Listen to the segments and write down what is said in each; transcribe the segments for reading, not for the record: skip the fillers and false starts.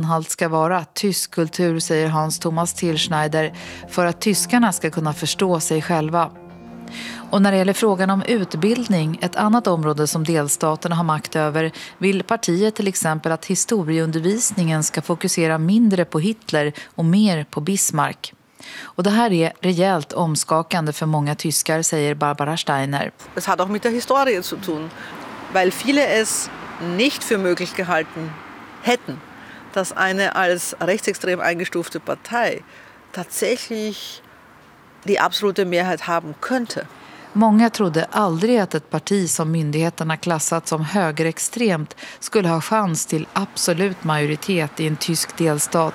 Sachsen-Anhalt ska vara tysk kultur, säger Hans Thomas Tillschneider, för att tyskarna ska kunna förstå sig själva. Och när det gäller frågan om utbildning, ett annat område som delstaterna har makt över, vill partiet till exempel att historieundervisningen ska fokusera mindre på Hitler och mer på Bismarck. Och det här är rejält omskakande för många tyskar, säger Barbara Steiner. Es hat auch mit der Historie zu tun, weil viele es nicht für möglich gehalten hätten, dass eine als rechtsextrem eingestufte Partei tatsächlich die absolute Mehrheit haben könnte. Många trodde aldrig att ett parti som myndigheterna klassat som högerextremt skulle ha chans till absolut majoritet i en tysk delstat.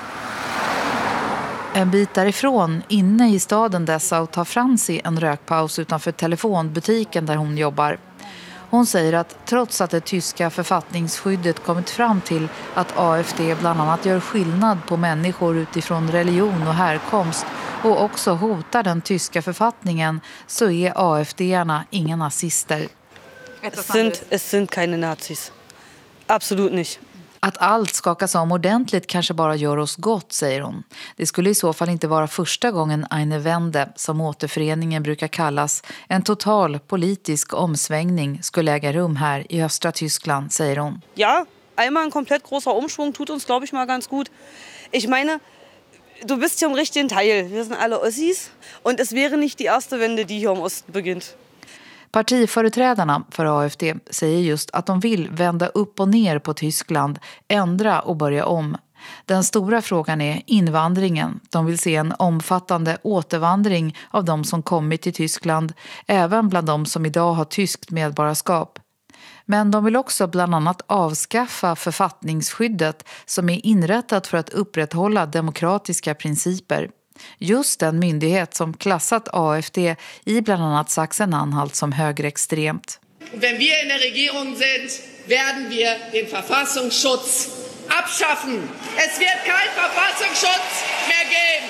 En bit därifrån, inne i staden Dessau, tar Franzi en rökpaus utanför telefonbutiken där hon jobbar. Hon säger att trots att det tyska författningsskyddet kommit fram till att AFD bland annat gör skillnad på människor utifrån religion och härkomst och också hotar den tyska författningen, så är AFD-arna inga nazister. Es sind keine Nazis. Absolut nicht. Att allt skakas om ordentligt kanske bara gör oss gott, säger hon. Det skulle i så fall inte vara första gången eine Wende, som återföreningen brukar kallas, en total politisk omsvängning skulle äga rum här i östra Tyskland, säger hon. Ja, einmal en komplett großer Umschwung tut uns, glaube ich, mal ganz gut. Ich meine, du bist hier im richtigen Teil. Wir sind alle Ossis und es wäre nicht die erste Wende, die hier im Osten beginnt. Partiföreträdarna för AFD säger just att de vill vända upp och ner på Tyskland, ändra och börja om. Den stora frågan är invandringen. De vill se en omfattande återvandring av de som kommit till Tyskland, även bland de som idag har tyskt medborgarskap. Men de vill också bland annat avskaffa författningsskyddet som är inrättat för att upprätthålla demokratiska principer. Just den myndighet som klassat AFD i bland annat Sachsen-Anhalt som högerextremt. Wenn wir in der Regierung sind, werden wir den Verfassungsschutz abschaffen. Es wird kein Verfassungsschutz mehr geben.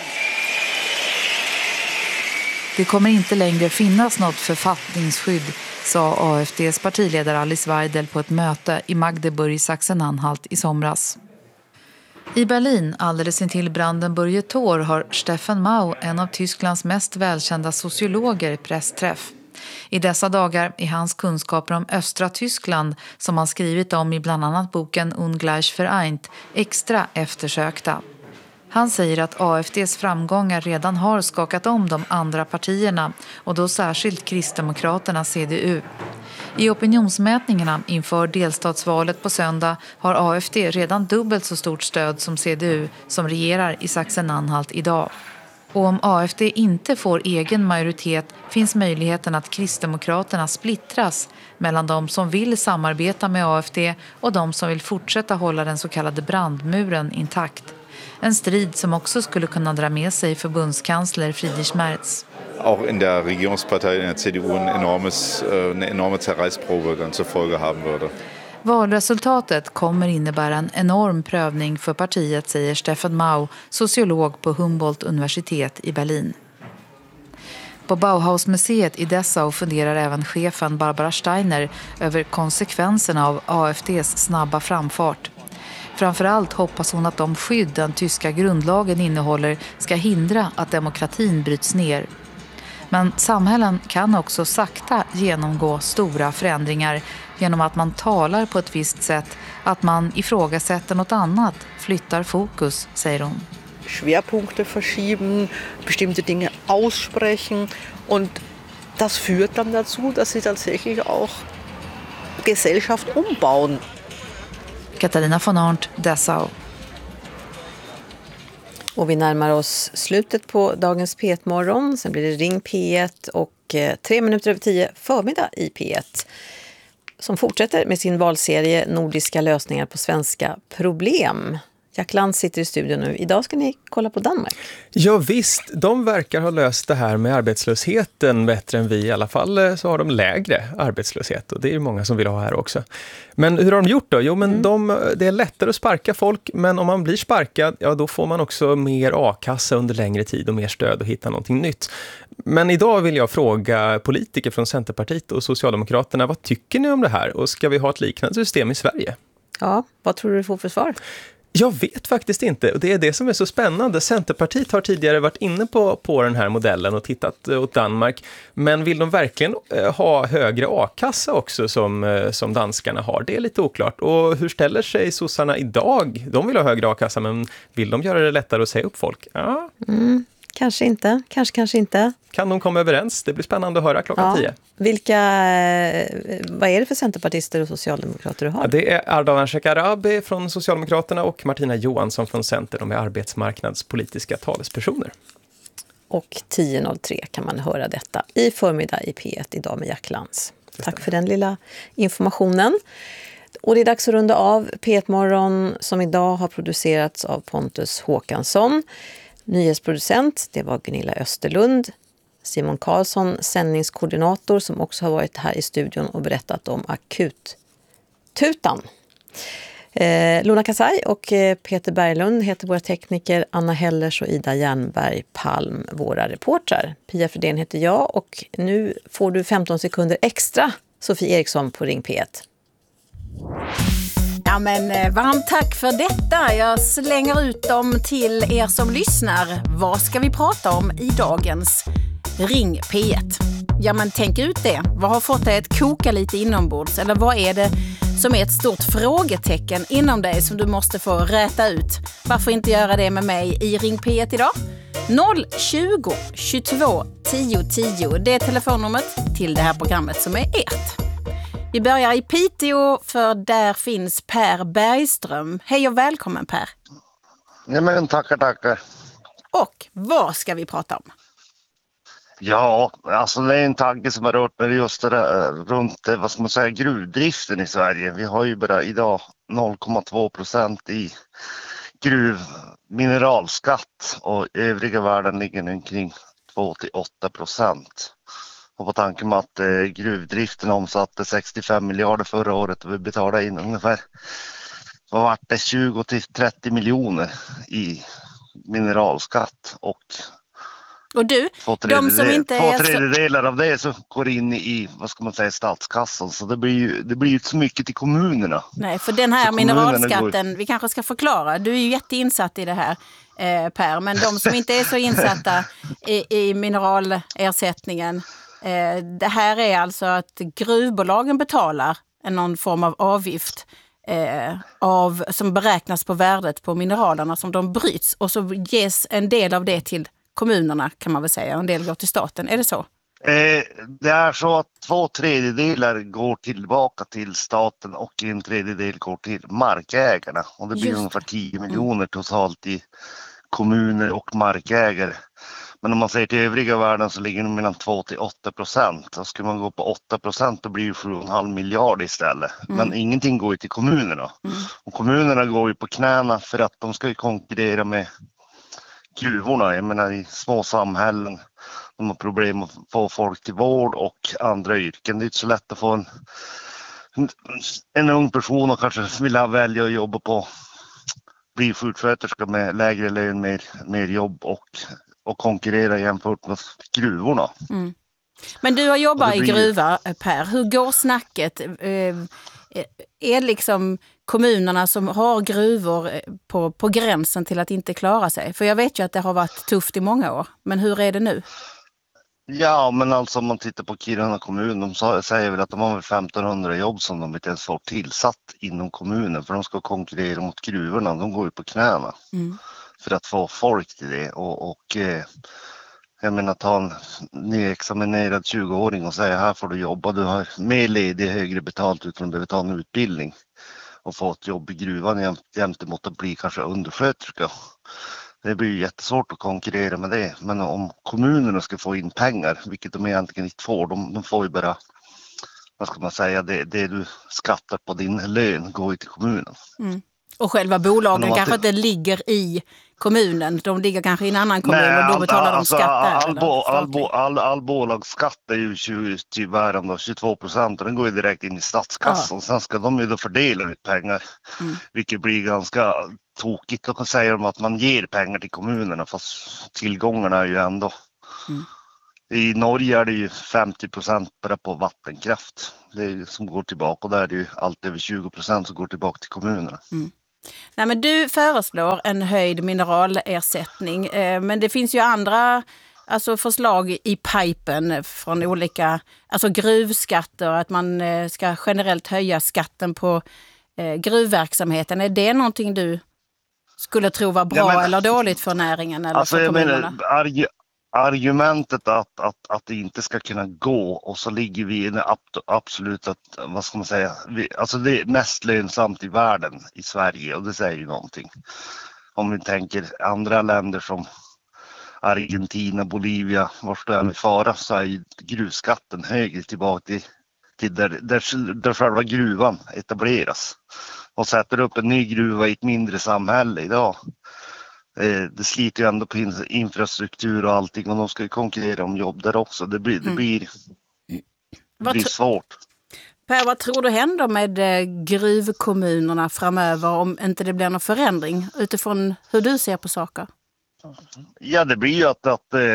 Det kommer inte längre finnas något författningsskydd, sa AFDs partiledare Alice Weidel på ett möte i Magdeburg i Sachsen-Anhalt i somras. I Berlin, alldeles intill Brandenburger Tor, har Steffen Mau, en av Tysklands mest välkända sociologer, pressträff. I dessa dagar är hans kunskaper om östra Tyskland, som han skrivit om i bland annat boken Ungleich vereint, extra eftersökta. Han säger att AFDs framgångar redan har skakat om de andra partierna, och då särskilt Kristdemokraterna CDU. I opinionsmätningarna inför delstatsvalet på söndag har AFD redan dubbelt så stort stöd som CDU, som regerar i Sachsen-Anhalt idag. Och om AFD inte får egen majoritet finns möjligheten att Kristdemokraterna splittras mellan de som vill samarbeta med AFD och de som vill fortsätta hålla den så kallade brandmuren intakt. En strid som också skulle kunna dra med sig förbundskansler Friedrich Merz. Auch in der Regierungspartei, in der CDU, eine enorme Zerreißprobe dann zur Folge haben würde. Valresultatet kommer innebära en enorm prövning för partiet, säger Steffen Mau, sociolog på Humboldt-universitet i Berlin. På Bauhausmuseet i Dessau funderar även chefen Barbara Steiner över konsekvenserna av AFDs snabba framfart. Framförallt hoppas hon att de skydd den tyska grundlagen innehåller ska hindra att demokratin bryts ner. Men samhällen kan också sakta genomgå stora förändringar genom att man talar på ett visst sätt, att man ifrågasätter något annat, flyttar fokus, säger hon. Schwerpunkte verschieben, bestimmte Dinge aussprechen und das führt dann dazu, dass sie tatsächlich auch Gesellschaft umbauen. Katarina von Arndt, Dessau. Och vi närmar oss slutet på dagens P1-morgon. Sen blir det Ring P1 och 10:03 förmiddag i P1. Som fortsätter med sin valserie Nordiska lösningar på svenska problem. Jack Land sitter i studion nu. Idag ska ni kolla på Danmark. Ja visst, de verkar ha löst det här med arbetslösheten bättre än vi. I alla fall så har de lägre arbetslöshet och det är många som vill ha här också. Men hur har de gjort då? Jo, men det är lättare att sparka folk, men om man blir sparkad, ja då får man också mer a-kassa under längre tid och mer stöd och hitta någonting nytt. Men idag vill jag fråga politiker från Centerpartiet och Socialdemokraterna, vad tycker ni om det här? Och ska vi ha ett liknande system i Sverige? Ja, vad tror du får för svar? Jag vet faktiskt inte, och det är det som är så spännande. Centerpartiet har tidigare varit inne på den här modellen och tittat åt Danmark. Men vill de verkligen ha högre a-kassa också som danskarna har? Det är lite oklart. Och hur ställer sig sossarna idag? De vill ha högre a-kassa, men vill de göra det lättare att säga upp folk? Ja. Kanske inte, kanske inte. Kan de komma överens? Det blir spännande att höra klockan 10. Vad är det för centerpartister och socialdemokrater du har? Ja, det är Ardalan Shekarabi från Socialdemokraterna och Martina Johansson från Center. De är arbetsmarknadspolitiska talespersoner. Och 10.03 kan man höra detta i förmiddag i P1 idag med Jack Lantz. Tack för den lilla informationen. Och det är dags att runda av P1 Morgon som idag har producerats av Pontus Håkansson. Nyhetsproducent, det var Gunilla Österlund. Simon Karlsson, sändningskoordinator som också har varit här i studion och berättat om akuttutan. Lona Kasai och Peter Berglund heter våra tekniker, Anna Hellers och Ida Jernberg Palm våra reportrar. Pia Fredén heter jag och nu får du 15 sekunder extra, Sofie Eriksson på Ring P1. Ja, men varmt tack för detta. Jag slänger ut dem till er som lyssnar. Vad ska vi prata om i dagens Ring P1? Ja, men tänk ut det. Vad har fått dig att koka lite inombords? Eller vad är det som är ett stort frågetecken inom dig som du måste få räta ut? Varför inte göra det med mig i Ring P1 idag? 020 22 10 10. Det är telefonnumret till det här programmet som är ert. Vi börjar i Piteå för där finns Per Bergström. Hej och välkommen Per. Ja, men tackar. Och vad ska vi prata om? Ja, alltså det är en tanke som har rört mig just runt, vad ska man säga, gruvdriften i Sverige. Vi har ju bara idag 0,2% i gruvmineralskatt och övriga världen ligger omkring 2-8%. Och på tanken med att gruvdriften omsatte 65 miljarder förra året och vi betalade in ungefär 20-30 miljoner i mineralskatt och du, de som inte är två tredjedelar av det så går in i, vad ska man säga, statskassan. Så det blir ju inte så mycket till kommunerna. Nej, för den här mineralskatten, vi kanske ska förklara. Du är ju jätteinsatt i det här, Per. Men de som inte är så insatta i mineralersättningen, det här är alltså att gruvbolagen betalar någon form av avgift som beräknas på värdet på mineralerna som de bryts. Och så ges en del av det till kommunerna kan man väl säga. En del går till staten. Är det så? Det är så att 2/3 går tillbaka till staten och 1/3 går till markägarna. Och det blir ungefär 10 miljoner totalt i kommuner och markägare. Men om man säger till övriga världen så ligger det mellan 2-8%. Och skulle man gå på 8% då blir det 7,5 miljarder istället. Men ingenting går ju till kommunerna. Och kommunerna går ju på knäna för att de ska ju konkurrera med gruvorna. Jag menar i små samhällen. De har problem att få folk till vård och andra yrken. Det är inte så lätt att få en ung person och kanske vilja välja att jobba på bli sjuksköterska med lägre lön, mer jobb och konkurrera jämfört med gruvorna. Men du har jobbat i gruva, Per. Hur går snacket? Är liksom kommunerna som har gruvor på gränsen till att inte klara sig? För jag vet ju att det har varit tufft i många år. Men hur är det nu? Ja, men alltså om man tittar på Kiruna kommun, de säger väl att de har väl 1500 jobb som de inte ens får tillsatt inom kommunen för de ska konkurrera mot gruvorna. De går ju på knäna för att få folk till det och jag menar ta en nyexaminerad 20-åring och säga här får du jobba, du har mer ledig, högre betalt utan du behöver ta en utbildning och få ett jobb i gruvan jämte mot att bli kanske undersköterska. Det blir ju jättesvårt att konkurrera med det. Men om kommunerna ska få in pengar, vilket de egentligen inte får, de får ju bara, vad ska man säga, det du skattar på din lön går ju till kommunen. Och själva bolagen kanske inte ligger i kommunen, de ligger kanske i en annan kommun och då betalar de skatter. All bolagsskatt är ju 22% och den går ju direkt in i statskassan. Sen ska de ju då fördela ut pengar, vilket blir ganska tokigt. Då kan säga att man ger pengar till kommunerna fast tillgångarna är ju ändå. I Norge är det ju 50% bara på vattenkraft. Det är som går tillbaka och där är det ju allt över 20% som går tillbaka till kommunerna. Nej, men du föreslår en höjd mineralersättning, men det finns ju andra förslag i pipen från olika, gruvskatter, att man ska generellt höja skatten på gruvverksamheten. Är det någonting du skulle tro var bra eller dåligt för näringen? Eller för kommunerna? Argumentet att det inte ska kunna gå, och så ligger vi i det absolut att, vad ska man säga, det är mest lönsamt i världen i Sverige, och det säger ju någonting. Om vi tänker andra länder som Argentina, Bolivia, vart det är med fara, så är ju gruvskatten högre tillbaka till där själva gruvan etableras. Och sätter upp en ny gruva i ett mindre samhälle idag. Det sliter ju ändå på infrastruktur och allting, och de ska ju konkurrera om jobb där också. Det blir svårt. Per, vad tror du händer med gruvkommunerna framöver om inte det blir någon förändring utifrån hur du ser på saker? Ja, det blir ju att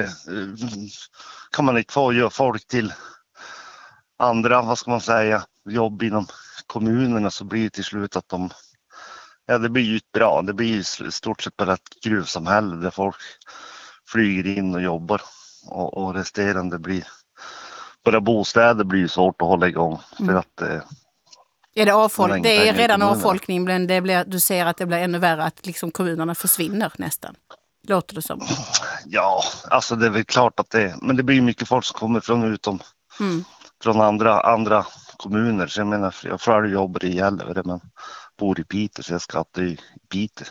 kan man inte få folk till andra, vad ska man säga, jobb inom kommunerna, så blir det till slut att det blir ju bra. Det blir ju stort sett bara ett gruvsamhälle där folk flyger in och jobbar, och resterande blir bara bostäder, blir ju svårt att hålla igång. För att är det avfolkning? Det är redan avfolkning, men du ser att det blir ännu värre, att liksom kommunerna försvinner nästan. Låter det som. Ja, det är väl klart att men det blir mycket folk som kommer från andra kommuner. Så jag menar, jag får jobba i Gällivare, men bor i Piteå, så jag skattar i Piteå.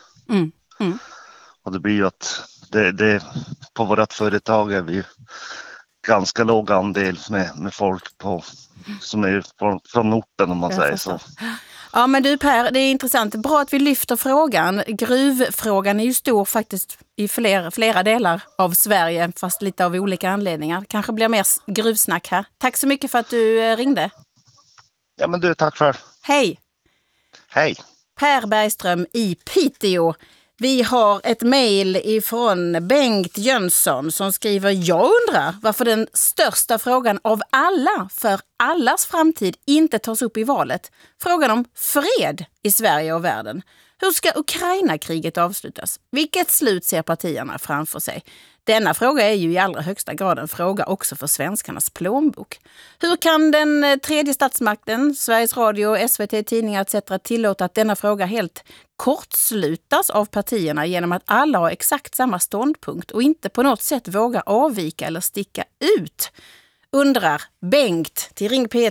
Och det blir ju att det på vårt företag är vi ju ganska låg andel med folk som är från orten, om man säger så. Ja, men du Per, det är intressant. Bra att vi lyfter frågan. Gruvfrågan är ju stor faktiskt i flera delar av Sverige, fast lite av olika anledningar. Kanske blir mer gruvsnack här. Tack så mycket för att du ringde. Ja, men du, tack för. Hej. Hej. Per Bergström i Piteå. Vi har ett mejl ifrån Bengt Jönsson som skriver: jag undrar varför den största frågan av alla för allas framtid inte tas upp i valet. Frågan om fred i Sverige och världen. Hur ska Ukraina-kriget avslutas? Vilket slut ser partierna framför sig? Denna fråga är ju i allra högsta grad en fråga också för svenskarnas plånbok. Hur kan den tredje statsmakten, Sveriges Radio, SVT, tidningar etc. tillåta att denna fråga helt kortslutas av partierna genom att alla har exakt samma ståndpunkt och inte på något sätt vågar avvika eller sticka ut? Undrar Bengt till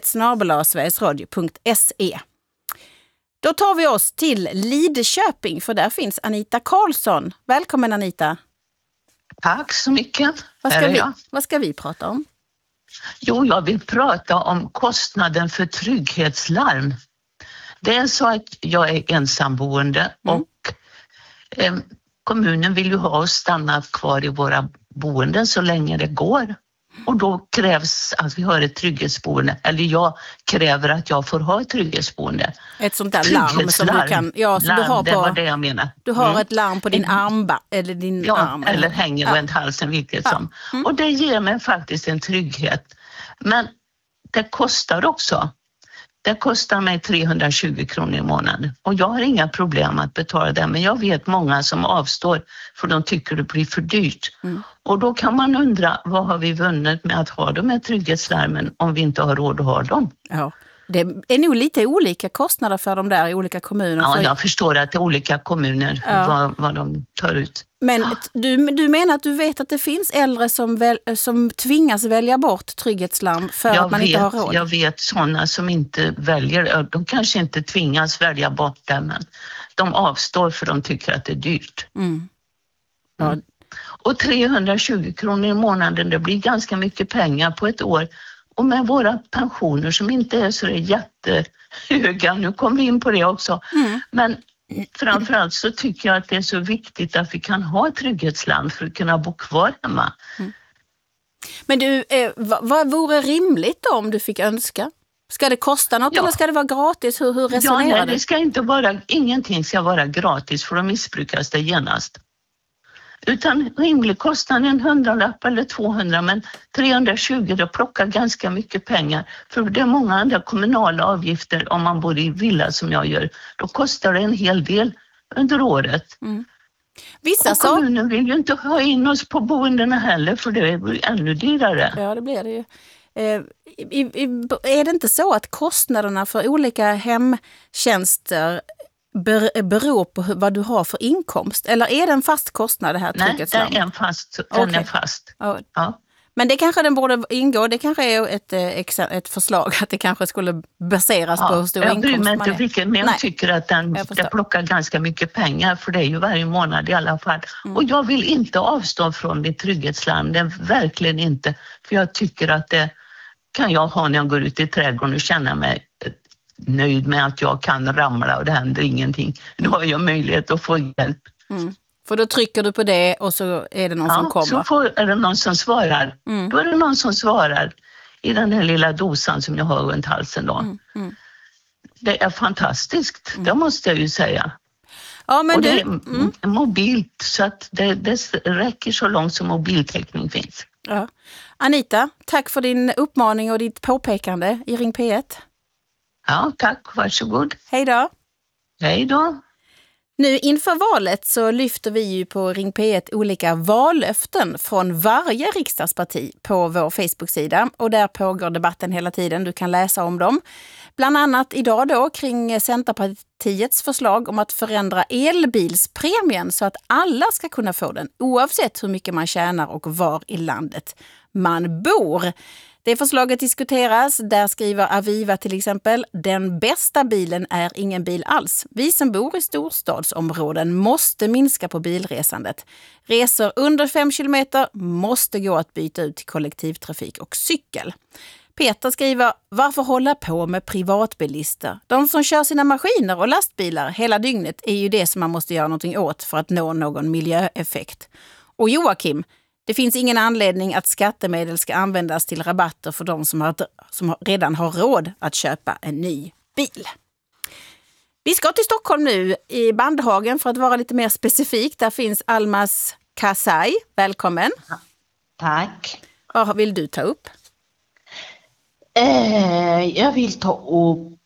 ringp1@sverigesradio.se. Då tar vi oss till Lidköping, för där finns Anita Karlsson. Välkommen Anita. Tack så mycket. Vad ska vi prata om? Jo, jag vill prata om kostnaden för trygghetslarm. Det är så att jag är ensamboende och kommunen vill ju ha oss stanna kvar i våra boenden så länge det går. Och då krävs att vi har ett trygghetsboende, eller jag kräver att jag får ha ett trygghetsboende. Ett sånt där larm som du kan... Ja, så larm, du har det var det jag menar. Du har ett larm på din armba eller din arm. Eller hänger runt halsen, vilket som. Och det ger mig faktiskt en trygghet. Men det kostar också. Det kostar mig 320 kronor i månaden. Och jag har inga problem att betala det. Men jag vet många som avstår för de tycker det blir för dyrt. Och då kan man undra, vad har vi vunnit med att ha de här trygghetslarmen om vi inte har råd att ha dem? Ja, det är nog lite olika kostnader för de där i olika kommuner. Ja, jag förstår att det är olika kommuner vad de tar ut. Men du menar att du vet att det finns äldre som tvingas välja bort trygghetslarm för att man inte har råd? Jag vet sådana som inte väljer, de kanske inte tvingas välja bort det, men de avstår för de tycker att det är dyrt. Ja. Och 320 kronor i månaden, det blir ganska mycket pengar på ett år. Och med våra pensioner som inte är så jättehöga, nu kommer vi in på det också, men framförallt så tycker jag att det är så viktigt att vi kan ha ett trygghetslarm för att kunna bo kvar hemma. Men du, vad vore rimligt då om du fick önska? Ska det kosta något eller ska det vara gratis? Hur resonerar du? Det ska inte vara, ingenting ska vara gratis för då missbrukas det genast. Utan rimlig kostnad en 100-lapp eller 200, men 320 då plockar ganska mycket pengar. För det är många andra kommunala avgifter om man bor i villa som jag gör. Då kostar det en hel del under året. Vissa och kommunen vill ju inte ha in oss på boendena heller, för det blir ännu dyrare. Ja, det blir det ju. Är det inte så att kostnaderna för olika hemtjänster beror på vad du har för inkomst? Eller är det en fast kostnad det här trygghetslarmet? Nej, den är fast. Ja. Men det kanske den borde ingå, det kanske är ett förslag att det kanske skulle baseras på hur stor inkomst man är. Jag bryr mig inte men jag tycker att det plockar ganska mycket pengar, för det är ju varje månad i alla fall. Och jag vill inte avstå från mitt trygghetslarm, det är verkligen inte. För jag tycker att det kan jag ha när jag går ut i trädgården och känna mig nöjd med att jag kan ramla och det händer ingenting. Då har jag möjlighet att få hjälp. För då trycker du på det och så är det någon som kommer. Så är det någon som svarar. Då är det någon som svarar i den här lilla dosan som jag har runt halsen då. Det är fantastiskt, det måste jag ju säga. Ja, men och det är mobilt, så att det räcker så långt som mobiltäckning finns. Ja. Anita, tack för din uppmaning och ditt påpekande i Ring P1. Ja, tack. Varsågod. Hej då. Hej då. Nu inför valet så lyfter vi ju på Ring P1 olika vallöften från varje riksdagsparti på vår Facebook-sida. Och där pågår debatten hela tiden. Du kan läsa om dem. Bland annat idag då kring Centerpartiets förslag om att förändra elbilspremien så att alla ska kunna få den oavsett hur mycket man tjänar och var i landet man bor. Det förslaget diskuteras, där skriver Aviva till exempel: den bästa bilen är ingen bil alls. Vi som bor i storstadsområden måste minska på bilresandet. Resor under 5 kilometer måste gå att byta ut till kollektivtrafik och cykel. Peter skriver: varför hålla på med privatbilister? De som kör sina maskiner och lastbilar hela dygnet är ju det som man måste göra någonting åt för att nå någon miljöeffekt. Och Joakim: det finns ingen anledning att skattemedel ska användas till rabatter för de som redan har råd att köpa en ny bil. Vi ska till Stockholm nu, i Bandhagen för att vara lite mer specifik. Där finns Almas Kasai. Välkommen. Tack. Vad vill du ta upp? Jag vill ta upp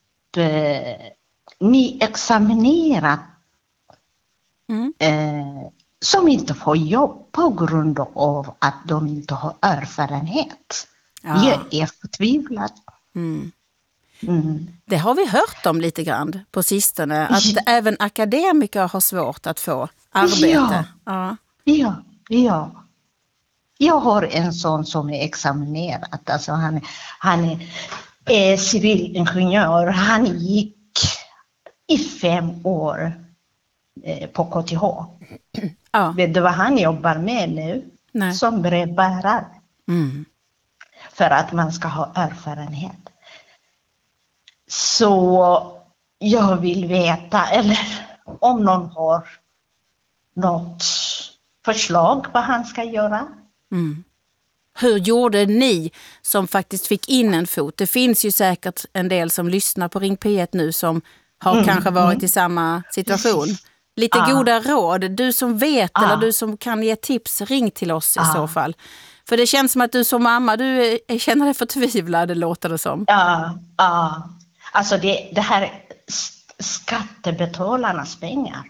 nyexaminerat som inte får jobb på grund av att de inte har erfarenhet. Ja. Jag är förtvivlad. Det har vi hört om lite grann på sistone, att även akademiker har svårt att få arbete. Ja. Jag har en son som är examinerad. Alltså han är civilingenjör. Han gick i 5 år på KTH. Ja. Vet du vad han jobbar med nu? Nej. Som brevbärare. För att man ska ha erfarenhet. Så jag vill veta, eller om någon har något förslag vad han ska göra. Hur gjorde ni som faktiskt fick in en fot? Det finns ju säkert en del som lyssnar på Ring P1 nu som har kanske varit i samma situation. Lite goda råd, du som vet eller du som kan ge tips, ring till oss i så fall. För det känns som att du som mamma, du känner dig förtvivlad, det låter det som. Ja. Alltså det här är skattebetalarnas pengar.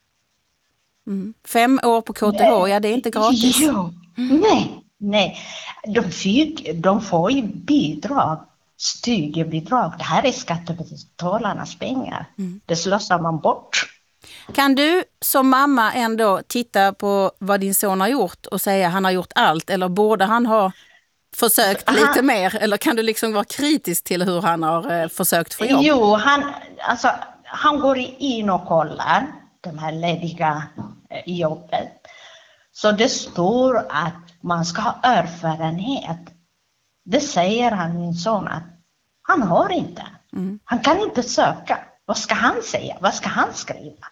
5 år på KTH, ja det är inte gratis. Ja, nej. De får ju bidrag, studiebidrag. Det här är skattebetalarnas pengar. Det slösar man bort. Kan du som mamma ändå titta på vad din son har gjort och säga han har gjort allt, eller borde han ha försökt lite mer, eller kan du liksom vara kritisk till hur han har försökt få jobb? Jo, han går in och kollar de här lediga jobben. Så det står att man ska ha erfarenhet. Det säger han, min son, att han har inte. Han kan inte söka. Vad ska han säga? Vad ska han skriva?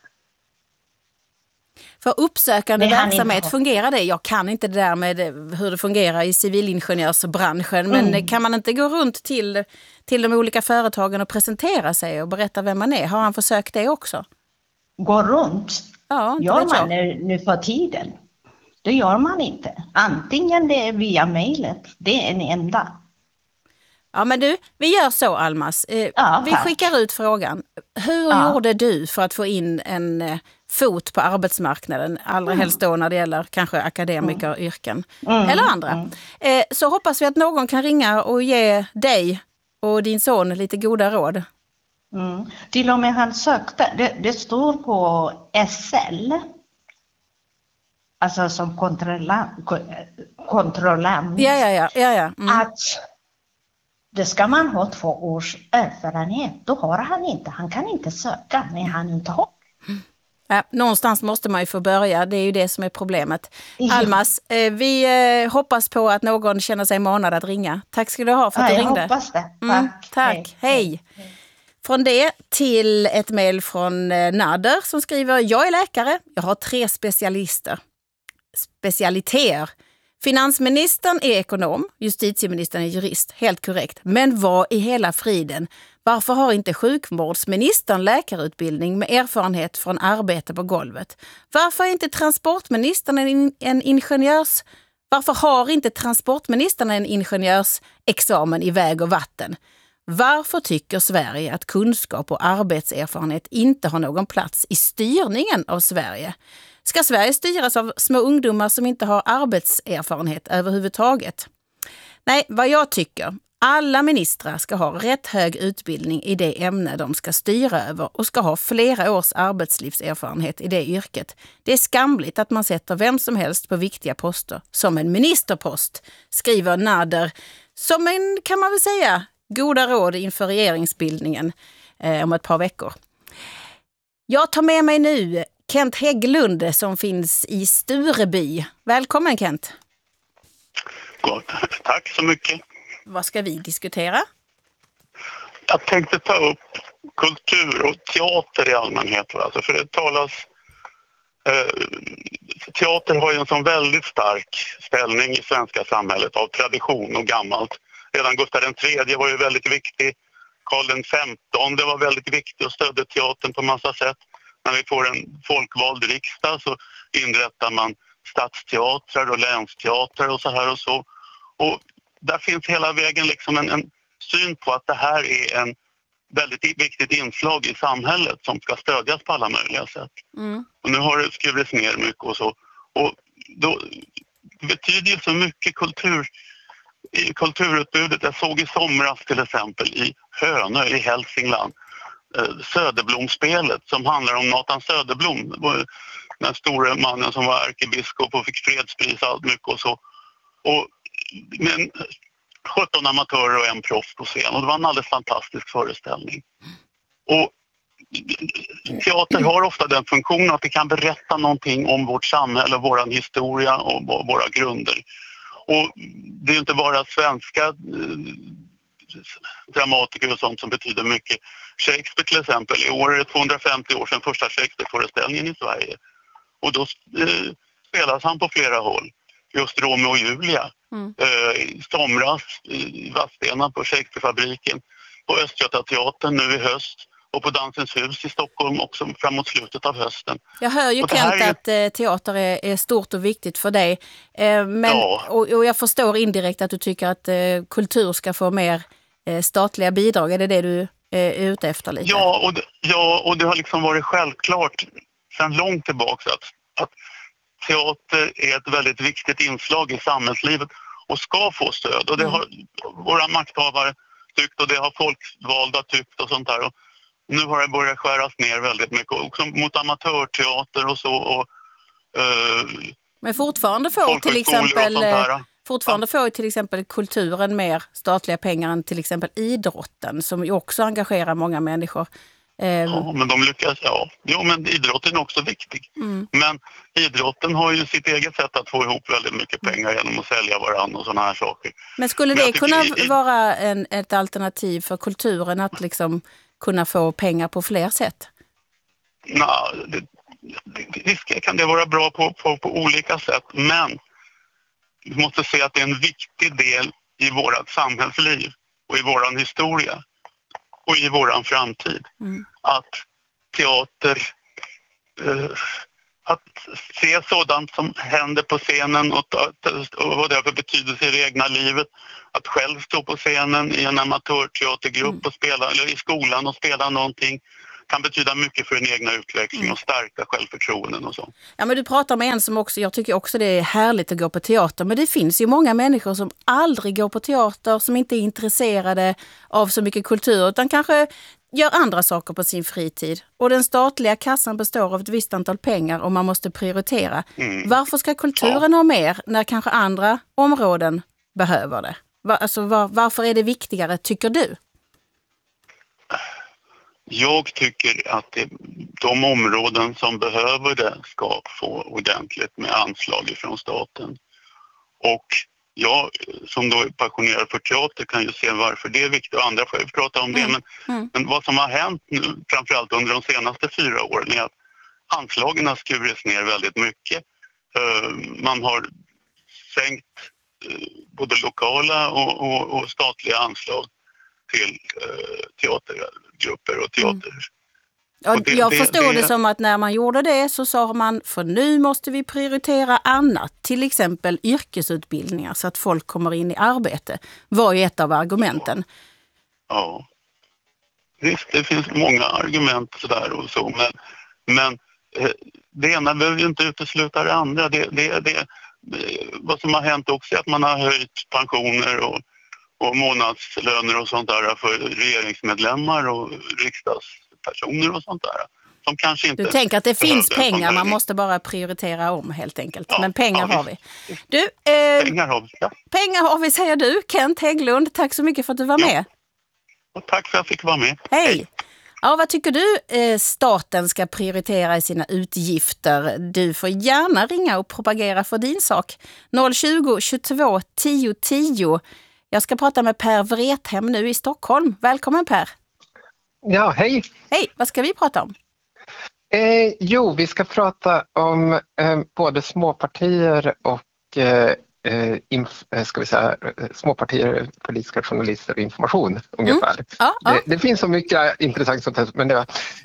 För uppsökande verksamhet, fungerar det? Jag kan inte det där med hur det fungerar i civilingenjörsbranschen. Men kan man inte gå runt till de olika företagen och presentera sig och berätta vem man är? Har han försökt det också? Gå runt? Ja, gör man nu för tiden? Det gör man inte. Antingen det är via mejlet. Det är en enda. Ja, men du, vi gör så, Almas. Vi skickar ut frågan. Hur gjorde du för att få in en fot på arbetsmarknaden, allra helst då när det gäller kanske akademikeryrken eller andra. Så hoppas vi att någon kan ringa och ge dig och din son lite goda råd. Till och med han sökte, det står på SL, alltså som kontrollant. Ja. Att det ska man ha 2 års erfarenhet. Då har han inte. Han kan inte söka när han inte har. Någonstans måste man ju få börja. Det är ju det som är problemet. Almas, vi hoppas på att någon känner sig manad att ringa. Tack ska du ha för att du ringde. Jag hoppas det. Tack. Hej. Från det till ett mejl från Nader som skriver: jag är läkare. Jag har 3 specialiteter. Finansministern är ekonom, justitieministern är jurist, helt korrekt. Men vad i hela friden? Varför har inte sjukvårdsministern läkarutbildning med erfarenhet från arbete på golvet? Varför har inte transportministern en ingenjörsexamen i väg och vatten? Varför tycker Sverige att kunskap och arbetserfarenhet inte har någon plats i styrningen av Sverige? Ska Sverige styras av små ungdomar som inte har arbetserfarenhet överhuvudtaget? Nej, vad jag tycker, alla ministrar ska ha rätt hög utbildning i det ämne de ska styra över och ska ha flera års arbetslivserfarenhet i det yrket. Det är skamligt att man sätter vem som helst på viktiga poster, som en ministerpost, skriver Nader, som en, kan man väl säga, goda råd inför regeringsbildningen om ett par veckor. Jag tar med mig nu Kent Hägglund som finns i Stureby. Välkommen Kent. Gott. Tack så mycket. Vad ska vi diskutera? Jag tänkte ta upp kultur och teater i allmänhet. Alltså för det talas... teater har ju en sån väldigt stark ställning i svenska samhället av tradition och gammalt. Redan Gustav III var ju väldigt viktig. Karl XV var väldigt viktig och stödde teatern på massa sätt. När vi får en folkvald riksdag så inrättar man stadsteatrar och länsteatrar och så här och så. Och där finns hela vägen liksom en syn på att det här är en väldigt viktigt inslag i samhället som ska stödjas på alla möjliga sätt. Och nu har det skurits ner mycket och så. Och då, det betyder ju så mycket i kulturutbudet. Jag såg i somras till exempel i Hönö i Hälsingland Söderblomspelet som handlar om Nathan Söderblom, den stora mannen som var ärkebiskop och fick fredspris och allt mycket och så. Och men 17 amatörer och en proffs på scen och det var en alldeles fantastisk föreställning. Och teater har ofta den funktionen att det kan berätta någonting om vårt samhälle, vår historia och våra grunder. Och det är inte bara svenska dramatiker och sånt som betyder mycket. Shakespeare till exempel, i år är det 250 år sedan första Shakespeare-föreställningen i Sverige. Och då spelas han på flera håll. Just Romeo och Julia. I somras i Vadstena på Shakespeare-fabriken. På Östgötateatern nu i höst. Och på Dansens hus i Stockholm också framåt slutet av hösten. Jag hör ju Kent att teater är stort och viktigt för dig. Men, och jag förstår indirekt att du tycker att kultur ska få mer statliga bidrag. Är det du är ute efter lite? Ja, och det har liksom varit självklart sedan långt tillbaka att teater är ett väldigt viktigt inslag i samhällslivet och ska få stöd. Och det har våra makthavare tyckt och det har folkvalda tyckt och sånt där. Och nu har det börjat skäras ner väldigt mycket också mot amatörteater och så. Och, men fortfarande får till exempel kulturen mer statliga pengar än till exempel idrotten som ju också engagerar många människor. Ja, men de lyckas, Jo, men idrotten är också viktig. Men idrotten har ju sitt eget sätt att få ihop väldigt mycket pengar genom att sälja varandra och sådana här saker. Men skulle det kunna vara ett alternativ för kulturen att liksom kunna få pengar på fler sätt? Nej, visst kan det vara bra på olika sätt, men vi måste se att det är en viktig del i vårt samhällsliv och i våran historia och i våran framtid. Att teater, att se sådant som händer på scenen och vad det har för betydelse i det egna livet. Att själv stå på scenen i en amatörteatergrupp och spela, eller i skolan och spela någonting kan betyda mycket för den egna utvecklingen och stärka självförtroenden och så. Ja, men du pratar med en som också, jag tycker också det är härligt att gå på teater, men det finns ju många människor som aldrig går på teater, som inte är intresserade av så mycket kultur, utan kanske gör andra saker på sin fritid. Och den statliga kassan består av ett visst antal pengar och man måste prioritera. Varför ska kulturen ha mer när kanske andra områden behöver det? Varför är det viktigare, tycker du? Jag tycker att de områden som behöver det ska få ordentligt med anslag från staten. Och jag som då är passionerad för teater kan ju se varför det är viktigt, och andra får ju prata om det. Men vad som har hänt nu, framförallt under de senaste 4 åren, är att anslagen har skurits ner väldigt mycket. Man har sänkt både lokala och statliga anslag till teatergrupper och teater. Ja, jag förstår det som att när man gjorde det så sa man, för nu måste vi prioritera annat, till exempel yrkesutbildningar så att folk kommer in i arbete, var ju ett av argumenten. Ja. Visst, det finns många argument sådär och så, men det ena behöver ju inte utesluta det andra. Vad som har hänt också är att man har höjt pensioner och månadslöner och sånt där för regeringsmedlemmar och riksdagspersoner och sånt där. Som kanske inte. Du tänker att det finns pengar, man måste bara prioritera om helt enkelt. Ja, men pengar har vi. Pengar har vi, ja. Pengar har vi, säger du. Kent Hägglund, tack så mycket för att du var med. Och tack för att jag fick vara med. Hej! Ja, vad tycker du staten ska prioritera i sina utgifter? Du får gärna ringa och propagera för din sak. 020 22 10 10. Jag ska prata med Per Wrethem nu i Stockholm. Välkommen Per. Ja, hej. Hej, vad ska vi prata om? Vi ska prata om både småpartier och småpartier, politiska journalister och information ungefär. Det finns så mycket intressant sånt, men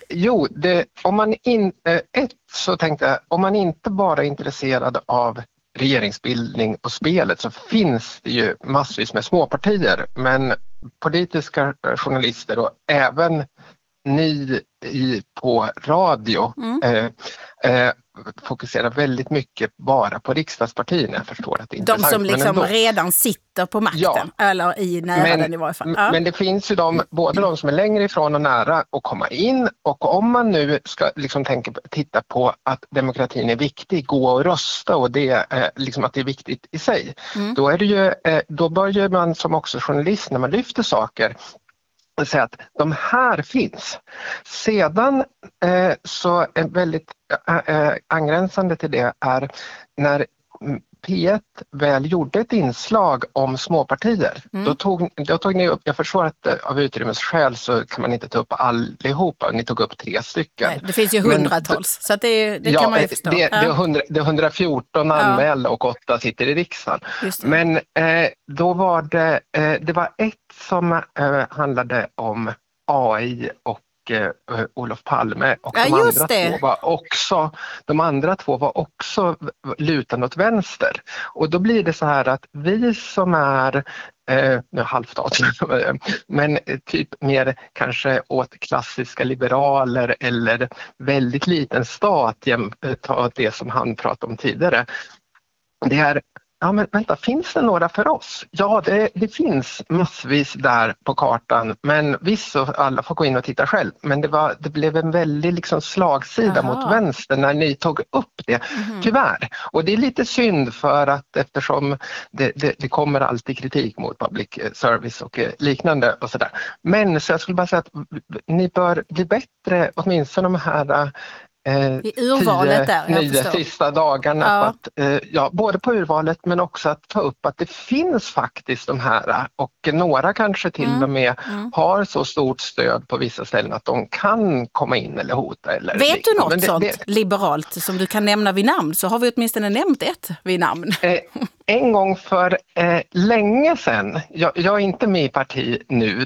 om man inte bara är intresserad av regeringsbildning och spelet så finns det ju massvis med småpartier, men politiska journalister och även ni på radio fokuserar väldigt mycket bara på riksdagspartierna. Jag förstår att det är de intressant. Som liksom redan sitter på makten, eller i nära den i varje fall. Ja. Men det finns ju både de som är längre ifrån och nära att komma in, och om man nu ska liksom titta på att demokratin är viktig, gå och rösta, och det liksom att det är viktigt i sig, då är det ju, då bör ju man som också journalist när man lyfter saker säga att de här finns. Sedan så är väldigt angränsande till det är när P1 väl gjorde ett inslag om småpartier. Då tog ni upp, jag förstår att av utrymmesskäl så kan man inte ta upp allihopa, ni tog upp 3 stycken. Nej, det finns ju hundratals, så att det kan man ju förstå. Det är 114 anmälda och 8 sitter i riksdagen. Men då var det var ett som handlade om AI och Olof Palme, och de andra två var också lutande åt vänster. Och då blir det så här att vi som är halvstat, men typ mer kanske åt klassiska liberaler eller väldigt liten stat, ta det som han pratade om tidigare. Det är ja, men vänta, finns det några för oss? Ja, det finns massvis där på kartan, men visst så alla får gå in och titta själv. Men det blev en väldig liksom slagsida mot vänster när ni tog upp det, tyvärr. Och det är lite synd, för att eftersom det kommer alltid kritik mot public service och liknande och sådär. Men så jag skulle bara säga att ni bör bli bättre, åtminstone de här i urvalet där, 9 sista dagarna, både på urvalet men också att ta upp att det finns faktiskt de här, och några kanske till och med har så stort stöd på vissa ställen att de kan komma in eller hota. Eller vet du något sånt liberalt som du kan nämna vid namn, så har vi åtminstone nämnt ett vid namn. En gång för länge sedan, jag är inte med i parti nu,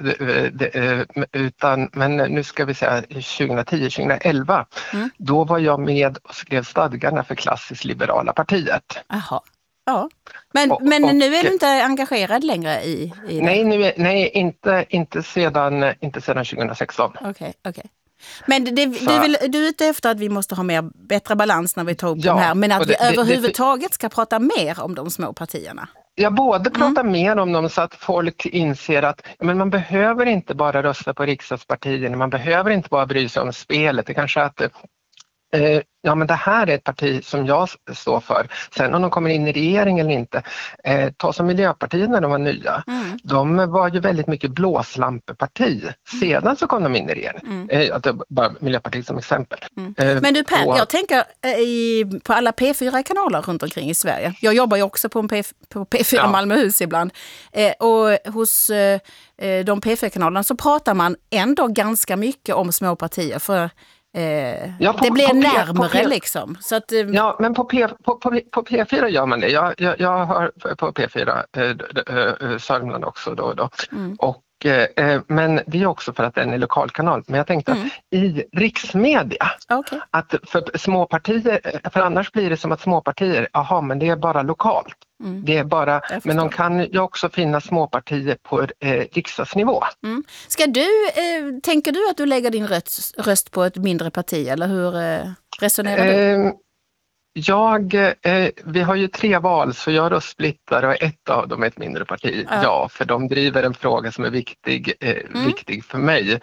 men nu ska vi säga 2010-2011, då var jag med och skrev stadgarna för klassiskt liberala partiet. Jaha. Ja. Men nu är du inte engagerad längre i det? Nej, inte sedan 2016. Okej. Men du är ute efter att vi måste ha bättre balans när vi tar upp de här, men att vi överhuvudtaget ska prata mer om de små partierna. Ja, både prata mer om dem så att folk inser att man behöver inte bara rösta på riksdagspartierna, man behöver inte bara bry sig om spelet. Det kanske att men det här är ett parti som jag står för. Sen om de kommer in i regeringen eller inte. Ta som Miljöpartiet när de var nya. De var ju väldigt mycket blåslampeparti. Sedan så kom de in i regeringen. Bara Miljöpartiet som exempel. Men du Per, jag tänker på alla P4-kanaler runt omkring i Sverige. Jag jobbar ju också på P4 Malmöhus ibland. Och hos de P4-kanalerna så pratar man ändå ganska mycket om små partier för det blir närmare liksom. Så att, ja, men på P4 gör man det. Jag hör på P4 Sörmland också då och då. Och, men det är också för att den är lokalkanal. Men jag tänkte att i riksmedia, att för småpartier, för annars blir det som att småpartier, men det är bara lokalt. Det är bara, men de kan ju också finnas småpartier på riksdagsnivå. Tänker du att du lägger din röst på ett mindre parti eller hur resonerar du? Vi har ju 3 val så jag röstsplittar och ett av dem är ett mindre parti. Ja, för de driver en fråga som är viktig för mig.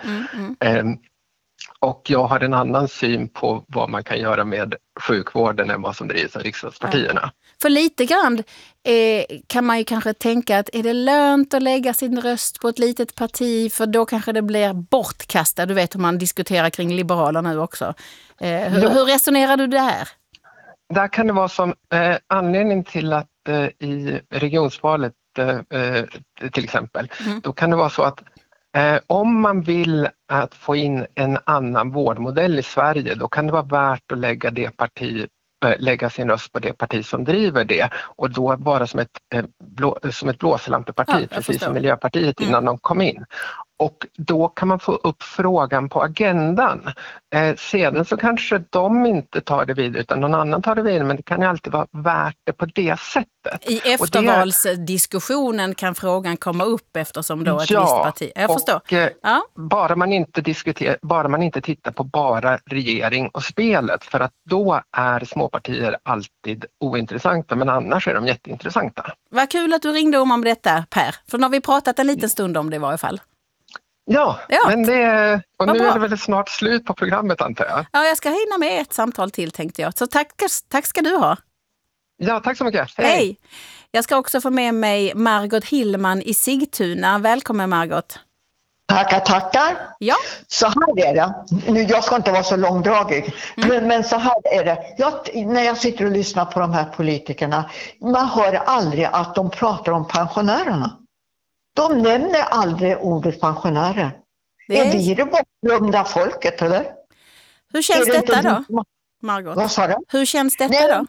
Och jag har en annan syn på vad man kan göra med sjukvården än vad som drivs av riksdagspartierna. För lite grann kan man ju kanske tänka att är det lönt att lägga sin röst på ett litet parti för då kanske det blir bortkastat. Du vet hur man diskuterar kring Liberalerna nu också. Hur resonerar du där? Där kan det vara som anledning till att i regionsvalet till exempel, då kan det vara så att om man vill att få in en annan vårdmodell i Sverige, då kan det vara värt att lägga sin röst på det parti som driver det och då vara som ett blåslampeparti, precis som Miljöpartiet innan de kom in. Och då kan man få upp frågan på agendan. Sedan så kanske de inte tar det vidare utan någon annan tar det vidare, men det kan ju alltid vara värt det på det sättet. I eftervalsdiskussionen kan frågan komma upp eftersom då ett visst parti. Jag förstår. Bara man inte tittar på bara regering och spelet, för att då är småpartier alltid ointressanta, men annars är de jätteintressanta. Vad kul att du ringde om detta, Per. För nu har vi pratat en liten stund om det i varje fall. Ja, men nu är det väl snart slut på programmet antar jag. Ja, jag ska hinna med ett samtal till tänkte jag. Så tack ska du ha. Ja, tack så mycket. Hej. Jag ska också få med mig Margot Hillman i Sigtuna. Välkommen Margot. Tackar. Ja. Så här är det. Jag ska inte vara så långdragig. Men så här är det. När jag sitter och lyssnar på de här politikerna, man hör aldrig att de pratar om pensionärerna. De nämner aldrig ordet pensionärer. Är vi det bortglömda folket, eller? Hur känns detta då, Margot? Vad sa du? Hur känns detta då?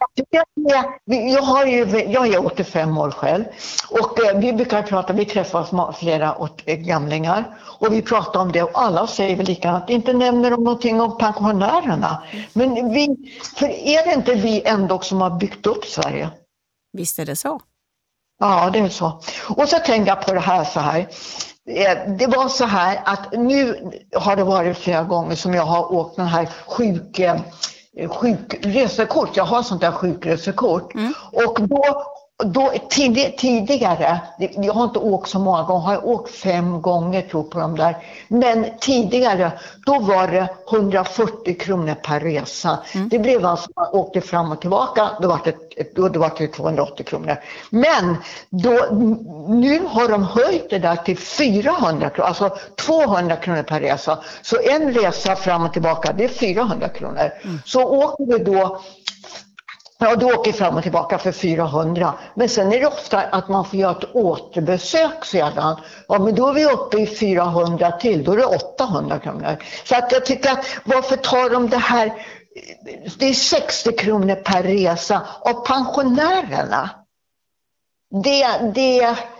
Jag är 85 år själv. Och vi brukar prata, vi träffar flera gamlingar. Och vi pratar om det och alla säger väl likadant. Inte nämner de någonting om pensionärerna. Men för är det inte vi ändå som har byggt upp Sverige? Visst är det så. Ja, det är så. Och så tänker jag på det här så här. Det var så här att nu har det varit flera gånger som jag har åkt den här sjukresekort. Jag har sånt där sjukresekort. Och då tidigare, jag har inte åkt så många gånger, har jag åkt 5 gånger tror på de där. Men tidigare, då var det 140 kronor per resa. Det blev alltså, man åkte fram och tillbaka, då var det 280 kronor. Men nu har de höjt det där till 400 kronor, alltså 200 kronor per resa. Så en resa fram och tillbaka, det är 400 kronor. Så åker vi då... Ja, då åker fram och tillbaka för 400. Men sen är det ofta att man får göra ett återbesök sedan. Ja, men då är vi uppe i 400 till. Då är det 800 kronor. Så att jag tycker att varför tar de det här... Det är 60 kronor per resa av pensionärerna.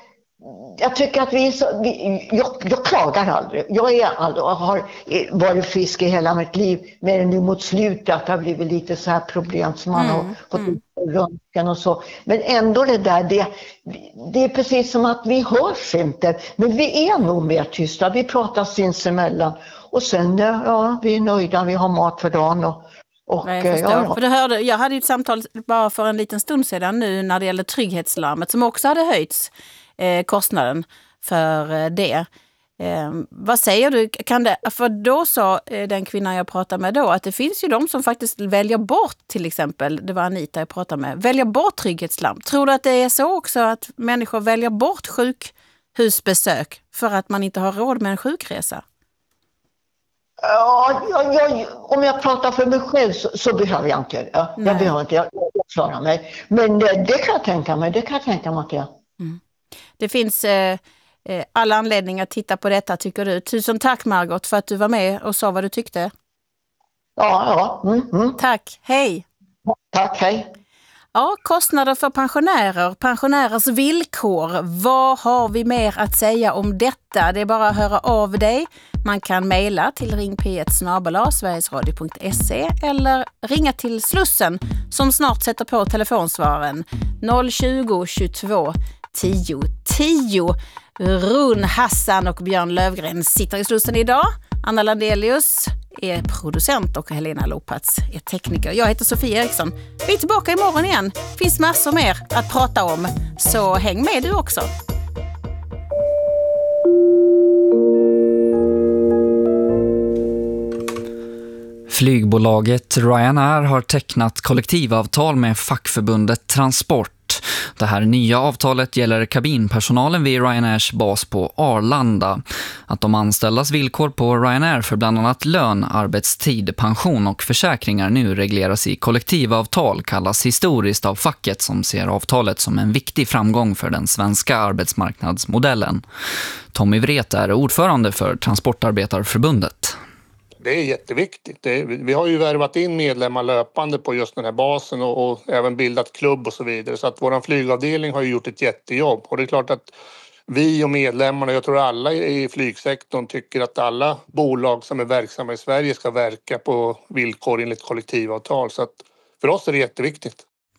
jag tycker att jag klagar aldrig. Jag har varit frisk i hela mitt liv, men nu mot slutet att det har blivit lite så här problem som man har fått röntgen och så. Men ändå det är precis som att vi hörs inte, men vi är nog mer tysta. Vi pratar sinsemellan och sen vi är nöjda, vi har mat för dagen och För jag hade ju ett samtal bara för en liten stund sedan nu när det gäller trygghetslarmet som också hade höjts kostnaden för det. Vad säger du? För då sa den kvinnan jag pratade med då att det finns ju de som faktiskt väljer bort, till exempel, det var Anita jag pratade med, väljer bort trygghetslarm. Tror du att det är så också att människor väljer bort sjukhusbesök för att man inte har råd med en sjukresa? Ja, om jag pratar för mig själv så behöver jag inte det. Jag behöver inte, jag klarar mig. Men det kan jag tänka mig, att jag. Det finns alla anledningar att titta på detta, tycker du. Tusen tack Margot för att du var med och sa vad du tyckte. Ja. Tack, hej. Tack, hej. Ja, kostnader för pensionärers villkor. Vad har vi mer att säga om detta? Det är bara att höra av dig. Man kan mejla till ringp1@sverigesradio.se eller ringa till Slussen som snart sätter på telefonsvararen 020 22 10 10. Run Hassan och Björn Lövgren sitter i Slussen idag. Anna Landelius är producent och Helena Lopats är tekniker. Jag heter Sofia Eriksson. Vi är tillbaka imorgon igen. Finns massor mer att prata om. Så häng med du också. Flygbolaget Ryanair har tecknat kollektivavtal med fackförbundet Transport. Det här nya avtalet gäller kabinpersonalen vid Ryanairs bas på Arlanda. Att de anställdas villkor på Ryanair för bland annat lön, arbetstid, pension och försäkringar nu regleras i kollektivavtal kallas historiskt av facket som ser avtalet som en viktig framgång för den svenska arbetsmarknadsmodellen. Tommy Wret är ordförande för Transportarbetarförbundet. Det är jätteviktigt. Vi har ju värvat in medlemmar löpande på just den här basen och även bildat klubb och så vidare. Så att vår flygavdelning har ju gjort ett jättejobb. Och det är klart att vi och medlemmarna, jag tror alla i flygsektorn tycker att alla bolag som är verksamma i Sverige ska verka på villkor enligt kollektivavtal. Så att för oss är det jätteviktigt.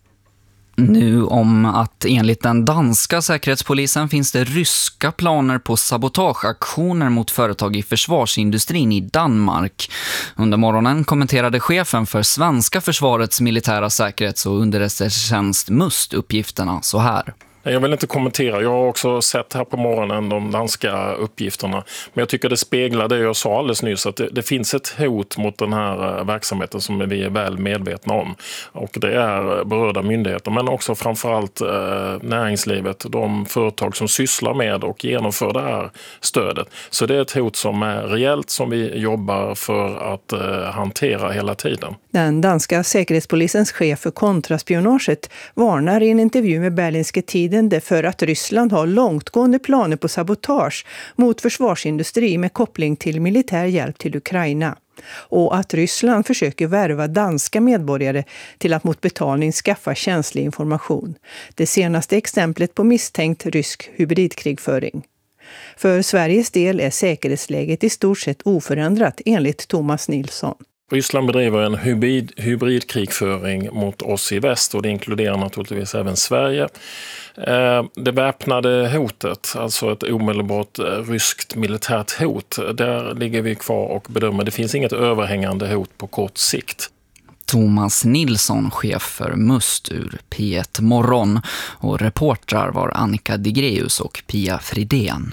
Nu om att enligt den danska säkerhetspolisen finns det ryska planer på sabotageaktioner mot företag i försvarsindustrin i Danmark. Under morgonen kommenterade chefen för svenska försvarets militära säkerhets- och underrättelsetjänst MUST uppgifterna så här. Jag vill inte kommentera. Jag har också sett här på morgonen de danska uppgifterna. Men jag tycker det speglar det jag sa alldeles nyss. Att det finns ett hot mot den här verksamheten som vi är väl medvetna om. Och det är berörda myndigheter men också framförallt näringslivet. De företag som sysslar med och genomför det här stödet. Så det är ett hot som är reellt som vi jobbar för att hantera hela tiden. Den danska säkerhetspolisens chef för kontraspionaget varnar i en intervju med Berlingske Tiden för att Ryssland har långtgående planer på sabotage mot försvarsindustri med koppling till militär hjälp till Ukraina. Och att Ryssland försöker värva danska medborgare till att mot betalning skaffa känslig information. Det senaste exemplet på misstänkt rysk hybridkrigföring. För Sveriges del är säkerhetsläget i stort sett oförändrat enligt Thomas Nilsson. Ryssland bedriver en hybridkrigföring mot oss i väst och det inkluderar naturligtvis även Sverige. Det väpnade hotet, alltså ett omedelbart ryskt militärt hot, där ligger vi kvar och bedömer. Det finns inget överhängande hot på kort sikt. Thomas Nilsson, chef för MUST ur P1 Morgon, och reportrar var Annika Digreus och Pia Fridén.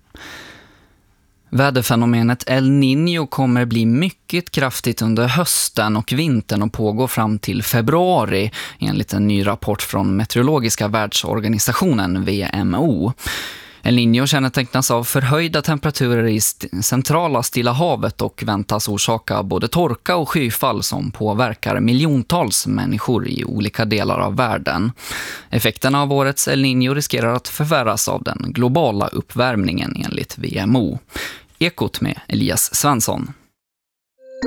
Väderfenomenet El Niño kommer bli mycket kraftigt under hösten och vintern och pågå fram till februari enligt en ny rapport från Meteorologiska världsorganisationen WMO. El Niño kännetecknas av förhöjda temperaturer i centrala Stilla havet och väntas orsaka både torka och skyfall som påverkar miljontals människor i olika delar av världen. Effekterna av årets El Niño riskerar att förvärras av den globala uppvärmningen enligt WMO. Ekot med Elias Svensson.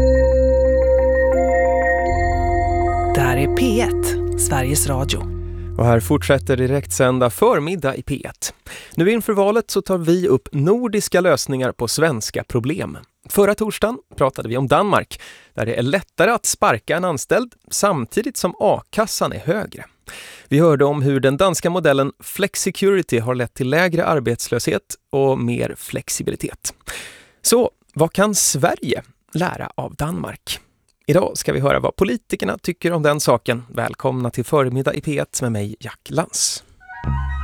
Det här är P1, Sveriges Radio. Och här fortsätter direktsända förmiddag i P1. Nu inför valet så tar vi upp nordiska lösningar på svenska problem. Förra torsdagen pratade vi om Danmark, där det är lättare att sparka en anställd samtidigt som a-kassan är högre. Vi hörde om hur den danska modellen Flexicurity har lett till lägre arbetslöshet och mer flexibilitet. Så vad kan Sverige lära av Danmark? Idag ska vi höra vad politikerna tycker om den saken. Välkomna till förmiddag i P1 med mig, Jack Lans.